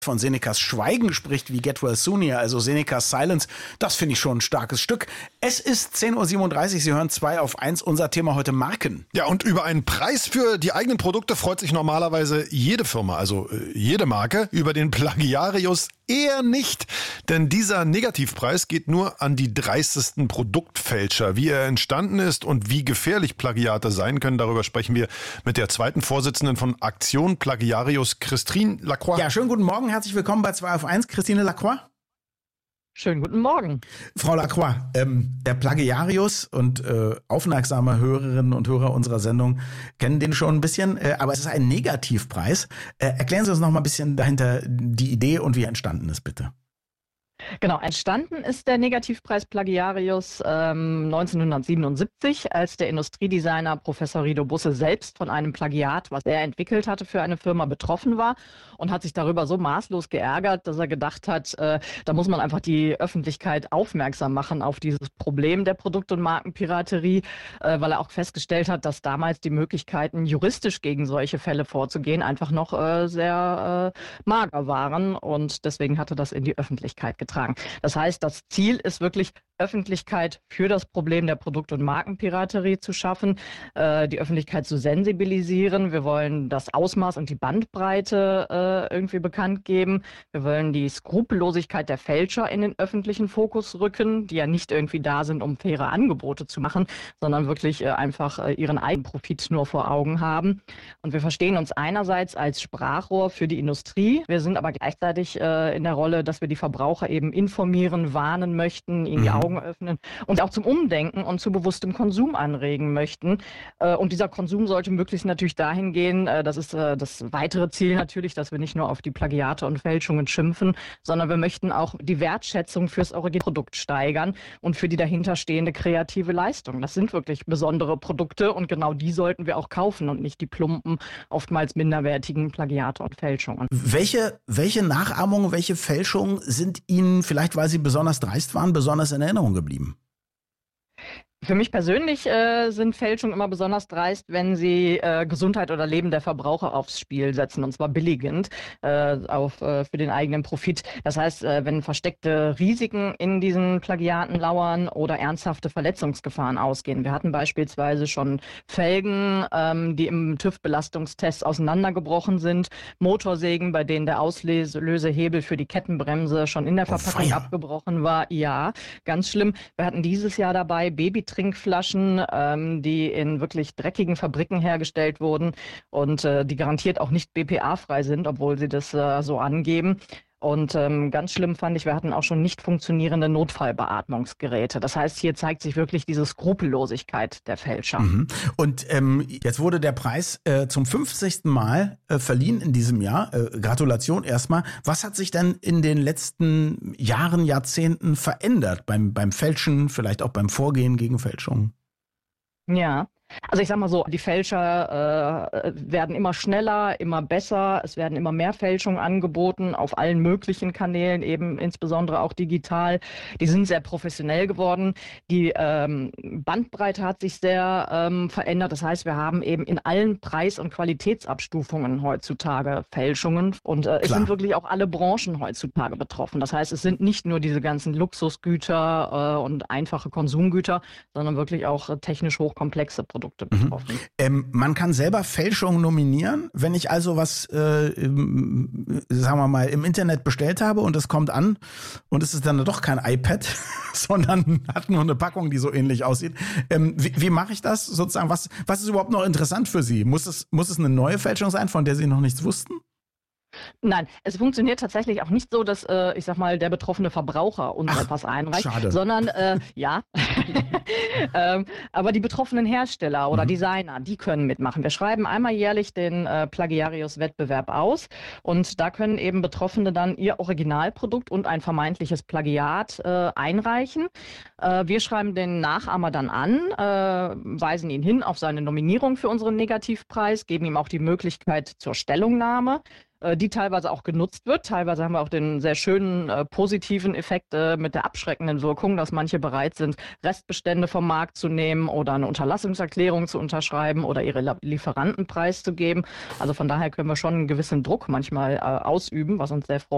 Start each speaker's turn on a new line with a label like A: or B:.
A: von Senecas Schweigen spricht wie Get Well Soon hier, also Senecas Silence, das finde ich schon ein starkes Stück. Es ist 10:37 Uhr, Sie hören 2 auf 1, unser Thema heute Marken.
B: Ja, und über einen Preis für die eigenen Produkte freut sich normalerweise jede Firma, also jede Marke. Über den Plagiarius eher nicht, denn dieser Negativpreis geht nur an die dreistesten Produktfälscher. Wie er entstanden ist und wie gefährlich Plagiate sein können, darüber sprechen wir mit der zweiten Vorsitzenden von Aktion Plagiarius, Christine Lacroix.
A: Ja, schönen guten Morgen, herzlich willkommen bei 2 auf 1, Christine Lacroix.
C: Schönen guten Morgen.
A: Frau Lacroix, der Plagiarius und aufmerksame Hörerinnen und Hörer unserer Sendung kennen den schon ein bisschen, aber es ist ein Negativpreis. Erklären Sie uns noch mal ein bisschen dahinter die Idee und wie er entstanden ist, bitte.
C: Genau, entstanden ist der Negativpreis Plagiarius 1977, als der Industriedesigner Professor Rido Busse selbst von einem Plagiat, was er entwickelt hatte, für eine Firma betroffen war und hat sich darüber so maßlos geärgert, dass er gedacht hat, da muss man einfach die Öffentlichkeit aufmerksam machen auf dieses Problem der Produkt- und Markenpiraterie, weil er auch festgestellt hat, dass damals die Möglichkeiten, juristisch gegen solche Fälle vorzugehen, einfach noch sehr mager waren, und deswegen hatte das in die Öffentlichkeit getragen. Das heißt, das Ziel ist wirklich, Öffentlichkeit für das Problem der Produkt- und Markenpiraterie zu schaffen, die Öffentlichkeit zu sensibilisieren. Wir wollen das Ausmaß und die Bandbreite irgendwie bekannt geben. Wir wollen die Skrupellosigkeit der Fälscher in den öffentlichen Fokus rücken, die ja nicht irgendwie da sind, um faire Angebote zu machen, sondern wirklich einfach ihren eigenen Profit nur vor Augen haben. Und wir verstehen uns einerseits als Sprachrohr für die Industrie. Wir sind aber gleichzeitig in der Rolle, dass wir die Verbraucher eben informieren, warnen möchten, ihnen die Augen öffnen und auch zum Umdenken und zu bewusstem Konsum anregen möchten. Und dieser Konsum sollte möglichst natürlich dahin gehen, das ist das weitere Ziel natürlich, dass wir nicht nur auf die Plagiate und Fälschungen schimpfen, sondern wir möchten auch die Wertschätzung fürs Originalprodukt steigern und für die dahinterstehende kreative Leistung. Das sind wirklich besondere Produkte und genau die sollten wir auch kaufen und nicht die plumpen, oftmals minderwertigen Plagiate und Fälschungen.
A: Welche Nachahmungen, welche Fälschungen sind Ihnen, vielleicht weil sie besonders dreist waren, besonders in Erinnerung geblieben?
C: Für mich persönlich sind Fälschungen immer besonders dreist, wenn sie Gesundheit oder Leben der Verbraucher aufs Spiel setzen, und zwar billigend für den eigenen Profit. Das heißt, wenn versteckte Risiken in diesen Plagiaten lauern oder ernsthafte Verletzungsgefahren ausgehen. Wir hatten beispielsweise schon Felgen, die im TÜV-Belastungstest auseinandergebrochen sind, Motorsägen, bei denen der Auslösehebel für die Kettenbremse schon in der Verpackung abgebrochen war. Ja, ganz schlimm. Wir hatten dieses Jahr dabei Babytrinkflaschen, die in wirklich dreckigen Fabriken hergestellt wurden und die garantiert auch nicht BPA-frei sind, obwohl sie das so angeben. Und ganz schlimm fand ich, wir hatten auch schon nicht funktionierende Notfallbeatmungsgeräte. Das heißt, hier zeigt sich wirklich diese Skrupellosigkeit der Fälscher.
A: Und jetzt wurde der Preis zum 50. Mal verliehen in diesem Jahr. Gratulation erstmal. Was hat sich denn in den letzten Jahren, Jahrzehnten verändert beim Fälschen, vielleicht auch beim Vorgehen gegen Fälschungen?
C: Ja, also ich sag mal so, die Fälscher werden immer schneller, immer besser. Es werden immer mehr Fälschungen angeboten auf allen möglichen Kanälen, eben insbesondere auch digital. Die sind sehr professionell geworden. Die Bandbreite hat sich sehr verändert. Das heißt, wir haben eben in allen Preis- und Qualitätsabstufungen heutzutage Fälschungen. Und es sind wirklich auch alle Branchen heutzutage betroffen. Das heißt, es sind nicht nur diese ganzen Luxusgüter und einfache Konsumgüter, sondern wirklich auch technisch hochkomplexe Produkte betroffen.
A: Man kann selber Fälschungen nominieren. Wenn ich also was, sagen wir mal, im Internet bestellt habe und es kommt an und es ist dann doch kein iPad, sondern hat nur eine Packung, die so ähnlich aussieht. Wie mache ich das sozusagen? Was ist überhaupt noch interessant für Sie? Muss es eine neue Fälschung sein, von der Sie noch nichts wussten?
C: Nein, es funktioniert tatsächlich auch nicht so, dass, ich sag mal, der betroffene Verbraucher uns etwas einreicht, sondern, ja, aber die betroffenen Hersteller oder Designer, die können mitmachen. Wir schreiben einmal jährlich den Plagiarius-Wettbewerb aus und da können eben Betroffene dann ihr Originalprodukt und ein vermeintliches Plagiat einreichen. Wir schreiben den Nachahmer dann an, weisen ihn hin auf seine Nominierung für unseren Negativpreis, geben ihm auch die Möglichkeit zur Stellungnahme, die teilweise auch genutzt wird. Teilweise haben wir auch den sehr schönen positiven Effekt mit der abschreckenden Wirkung, dass manche bereit sind, Restbestände vom Markt zu nehmen oder eine Unterlassungserklärung zu unterschreiben oder ihre Lieferanten preiszugeben. Also von daher können wir schon einen gewissen Druck manchmal ausüben, was uns sehr freut.